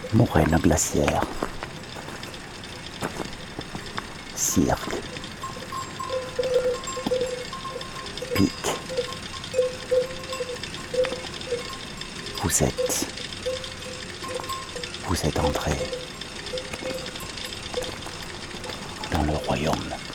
Moraine glaciaire, cirque, pic. Vous êtes entré dans le royaume